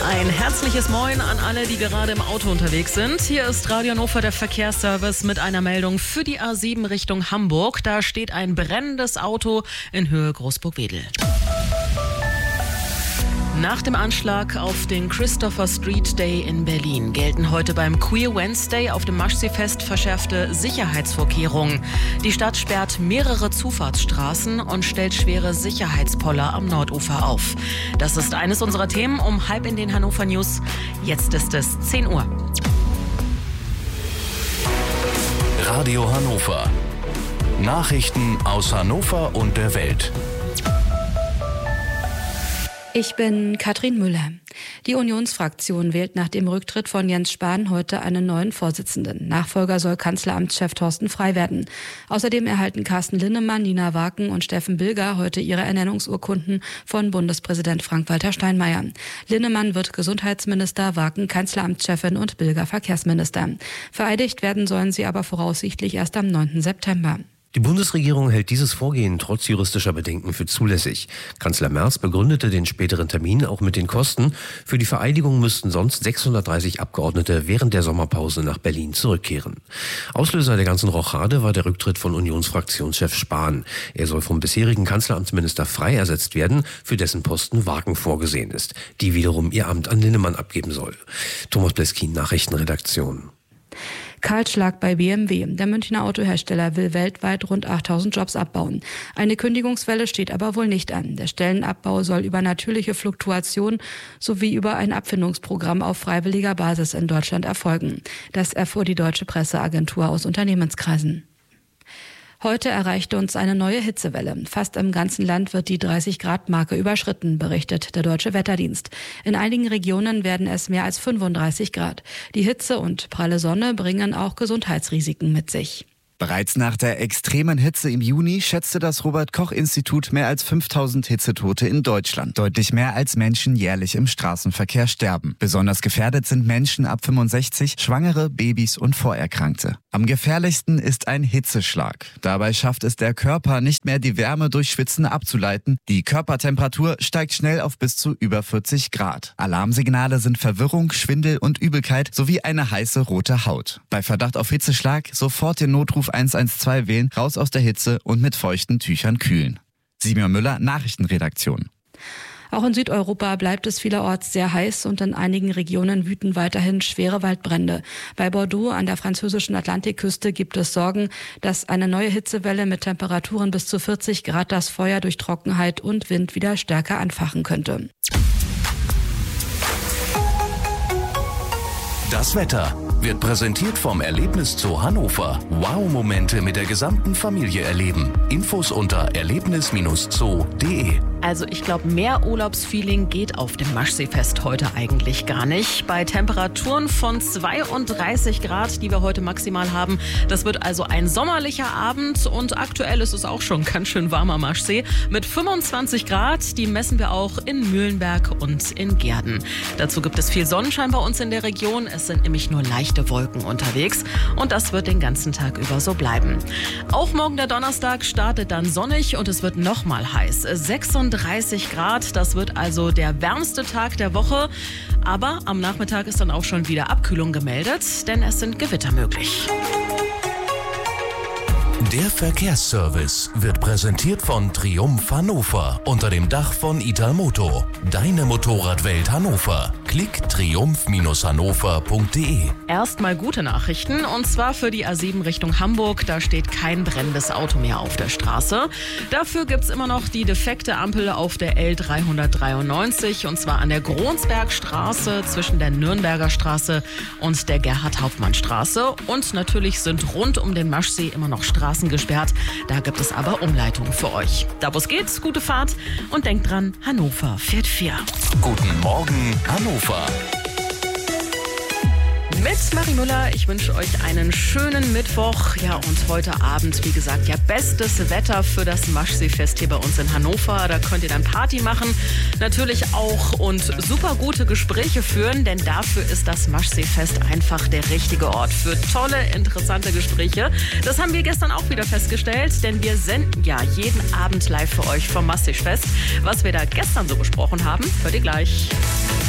Ein herzliches Moin an alle, die gerade im Auto unterwegs sind. Hier ist Radio Hannover, der Verkehrsservice, mit einer Meldung für die A7 Richtung Hamburg. Da steht ein brennendes Auto in Höhe Großburg-Wedel. Nach dem Anschlag auf den Christopher Street Day in Berlin gelten heute beim Queer Wednesday auf dem Maschseefest verschärfte Sicherheitsvorkehrungen. Die Stadt sperrt mehrere Zufahrtsstraßen und stellt schwere Sicherheitspoller am Nordufer auf. Das ist eines unserer Themen um halb in den Hannover News. Jetzt ist es 10 Uhr. Radio Hannover. Nachrichten aus Hannover und der Welt. Ich bin Katrin Müller. Die Unionsfraktion wählt nach dem Rücktritt von Jens Spahn heute einen neuen Vorsitzenden. Nachfolger soll Kanzleramtschef Thorsten Frey werden. Außerdem erhalten Carsten Linnemann, Nina Waken und Steffen Bilger heute ihre Ernennungsurkunden von Bundespräsident Frank-Walter Steinmeier. Linnemann wird Gesundheitsminister, Waken Kanzleramtschefin und Bilger Verkehrsminister. Vereidigt werden sollen sie aber voraussichtlich erst am 9. September. Die Bundesregierung hält dieses Vorgehen trotz juristischer Bedenken für zulässig. Kanzler Merz begründete den späteren Termin auch mit den Kosten. Für die Vereidigung müssten sonst 630 Abgeordnete während der Sommerpause nach Berlin zurückkehren. Auslöser der ganzen Rochade war der Rücktritt von Unionsfraktionschef Spahn. Er soll vom bisherigen Kanzleramtsminister Frey ersetzt werden, für dessen Posten Waken vorgesehen ist, die wiederum ihr Amt an Linnemann abgeben soll. Thomas Bleskin, Nachrichtenredaktion. Kahlschlag bei BMW. Der Münchner Autohersteller will weltweit rund 8000 Jobs abbauen. Eine Kündigungswelle steht aber wohl nicht an. Der Stellenabbau soll über natürliche Fluktuation sowie über ein Abfindungsprogramm auf freiwilliger Basis in Deutschland erfolgen. Das erfuhr die deutsche Presseagentur aus Unternehmenskreisen. Heute erreichte uns eine neue Hitzewelle. Fast im ganzen Land wird die 30-Grad-Marke überschritten, berichtet der Deutsche Wetterdienst. In einigen Regionen werden es mehr als 35 Grad. Die Hitze und pralle Sonne bringen auch Gesundheitsrisiken mit sich. Bereits nach der extremen Hitze im Juni schätzte das Robert-Koch-Institut mehr als 5000 Hitzetote in Deutschland. Deutlich mehr als Menschen jährlich im Straßenverkehr sterben. Besonders gefährdet sind Menschen ab 65, Schwangere, Babys und Vorerkrankte. Am gefährlichsten ist ein Hitzeschlag. Dabei schafft es der Körper nicht mehr, die Wärme durch Schwitzen abzuleiten. Die Körpertemperatur steigt schnell auf bis zu über 40 Grad. Alarmsignale sind Verwirrung, Schwindel und Übelkeit sowie eine heiße rote Haut. Bei Verdacht auf Hitzeschlag sofort den Notruf 112 wählen, raus aus der Hitze und mit feuchten Tüchern kühlen. Simon Müller, Nachrichtenredaktion. Auch in Südeuropa bleibt es vielerorts sehr heiß und in einigen Regionen wüten weiterhin schwere Waldbrände. Bei Bordeaux an der französischen Atlantikküste gibt es Sorgen, dass eine neue Hitzewelle mit Temperaturen bis zu 40 Grad das Feuer durch Trockenheit und Wind wieder stärker anfachen könnte. Das Wetter wird präsentiert vom Erlebniszoo Hannover. Wow-Momente mit der gesamten Familie erleben. Infos unter erlebnis-zoo.de. Also ich glaube, mehr Urlaubsfeeling geht auf dem Maschseefest heute eigentlich gar nicht. Bei Temperaturen von 32 Grad, die wir heute maximal haben. Das wird also ein sommerlicher Abend und aktuell ist es auch schon ganz schön warmer Maschsee. Mit 25 Grad, die messen wir auch in Mühlenberg und in Gehrden. Dazu gibt es viel Sonnenschein bei uns in der Region. Es sind nämlich nur leichte Wolken unterwegs und das wird den ganzen Tag über so bleiben. Auch morgen der Donnerstag startet dann sonnig und es wird nochmal heiß. 36 Grad, das wird also der wärmste Tag der Woche. Aber am Nachmittag ist dann auch schon wieder Abkühlung gemeldet, denn es sind Gewitter möglich. Der Verkehrsservice wird präsentiert von Triumph Hannover unter dem Dach von Italmoto. Deine Motorradwelt Hannover. Klick triumph-hannover.de. Erstmal gute Nachrichten und zwar für die A7 Richtung Hamburg. Da steht kein brennendes Auto mehr auf der Straße. Dafür gibt's immer noch die defekte Ampel auf der L393 und zwar an der Gronsbergstraße zwischen der Nürnberger Straße und der Gerhard-Hauptmann-Straße. Und natürlich sind rund um den Maschsee immer noch Straßen gesperrt. Da gibt es aber Umleitungen für euch. Da wo es geht, gute Fahrt und denkt dran, Hannover fährt 4. Guten Morgen, Hannover. Mit Marie Müller, ich wünsche euch einen schönen Mittwoch. Ja, und heute Abend, wie gesagt, ja, bestes Wetter für das Maschseefest hier bei uns in Hannover. Da könnt ihr dann Party machen, natürlich auch und super gute Gespräche führen, denn dafür ist das Maschseefest einfach der richtige Ort für tolle, interessante Gespräche. Das haben wir gestern auch wieder festgestellt, denn wir senden ja jeden Abend live für euch vom Maschseefest. Was wir da gestern so besprochen haben, hört ihr gleich.